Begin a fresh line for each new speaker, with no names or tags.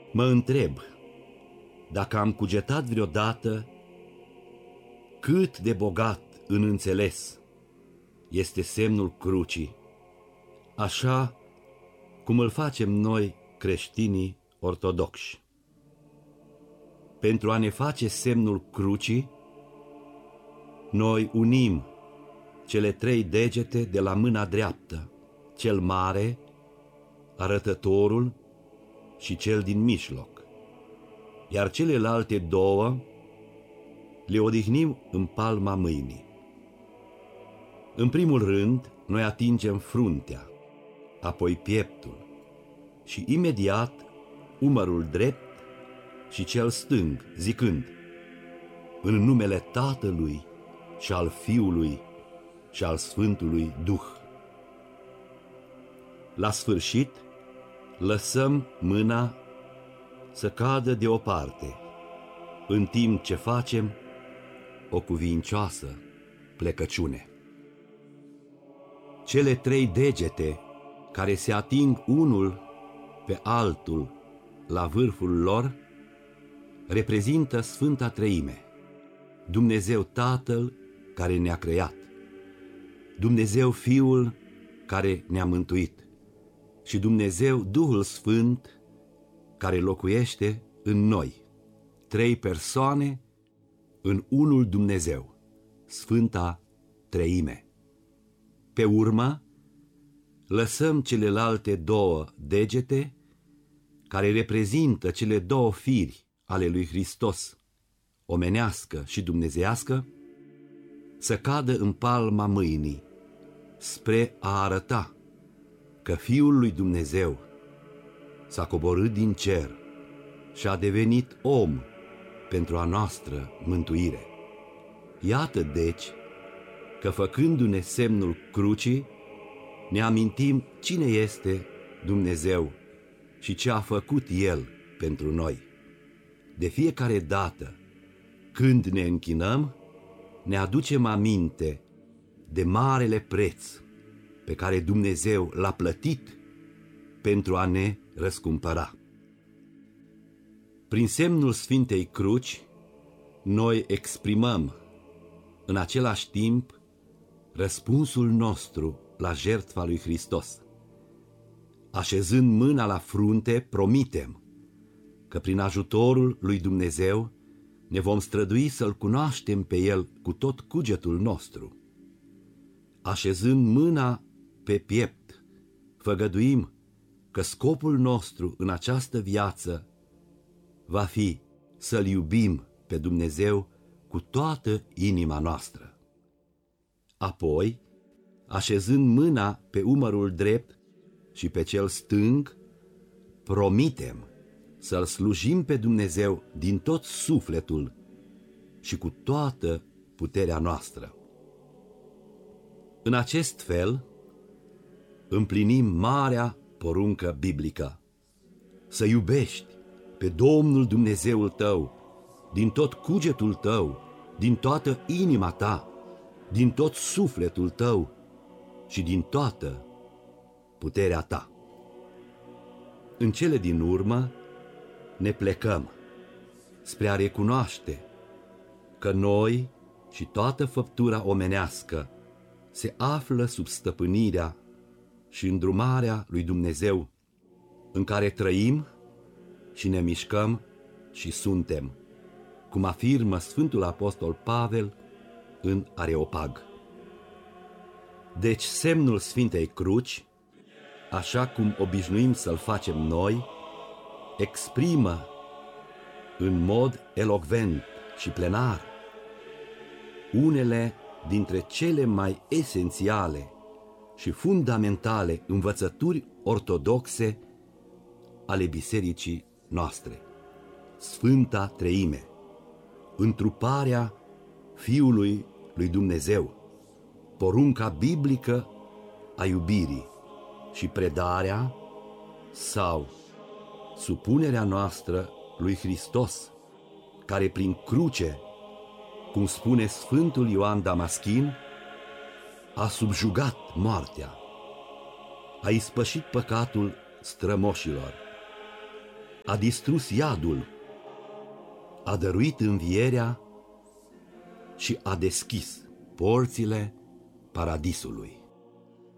Mă întreb dacă am cugetat vreodată cât de bogat în înțeles este semnul crucii, așa cum îl facem noi creștinii ortodoxi. Pentru a ne face semnul crucii, noi unim cele 3 degete de la mâna dreaptă, cel mare, arătătorul și cel din mijloc, iar celelalte 2 le odihnim în palma mâinii. În primul rând, noi atingem fruntea, apoi pieptul și imediat umărul drept și cel stâng, zicând: în numele Tatălui și al Fiului și al Sfântului Duh. La sfârșit, lăsăm mâna să cadă deoparte, în timp ce facem o cuvincioasă plecăciune. Cele 3 degete care se ating unul pe altul la vârful lor reprezintă Sfânta Treime, Dumnezeu Tatăl care ne-a creat, Dumnezeu Fiul care ne-a mântuit și Dumnezeu Duhul Sfânt care locuiește în noi, 3 persoane în unul Dumnezeu, Sfânta Treime. Pe urmă, lăsăm celelalte 2 degete care reprezintă cele 2 firi ale lui Hristos, omenească și dumnezeiască, să cadă în palma mâinii, spre a arăta că Fiul lui Dumnezeu s-a coborât din cer și a devenit om pentru a noastră mântuire. Iată deci că, făcându-ne semnul crucii, ne amintim cine este Dumnezeu și ce a făcut El pentru noi. De fiecare dată când ne închinăm, ne aducem aminte de marele preț pe care Dumnezeu l-a plătit pentru a ne răscumpăra. Prin semnul Sfintei Cruci, noi exprimăm în același timp răspunsul nostru la jertfa lui Hristos. Așezând mâna la frunte, promitem că prin ajutorul lui Dumnezeu ne vom strădui să-L cunoaștem pe El cu tot cugetul nostru. Așezând mâna pe piept, făgăduim că scopul nostru în această viață va fi să-L iubim pe Dumnezeu cu toată inima noastră. Apoi, așezând mâna pe umărul drept și pe cel stâng, promitem să-L slujim pe Dumnezeu din tot sufletul și cu toată puterea noastră. În acest fel, împlinim marea poruncă biblică: să iubești pe Domnul Dumnezeul tău din tot cugetul tău, din toată inima ta, din tot sufletul tău și din toată puterea ta. În cele din urmă ne plecăm spre a recunoaște că noi și toată făptura omenească se află sub stăpânirea și îndrumarea lui Dumnezeu, în care trăim și ne mișcăm și suntem, cum afirmă Sfântul Apostol Pavel în Areopag. Deci semnul Sfintei Cruci, așa cum obișnuim să-l facem noi, exprimă în mod elocvent și plenar unele dintre cele mai esențiale și fundamentale învățături ortodoxe ale bisericii noastre: Sfânta Treime, întruparea Fiului lui Dumnezeu, porunca biblică a iubirii și predarea sau supunerea noastră lui Hristos, care prin cruce, cum spune Sfântul Ioan Damaschin, a subjugat moartea, a ispășit păcatul strămoșilor a distrus iadul, a dăruit învierea și a deschis porțile paradisului.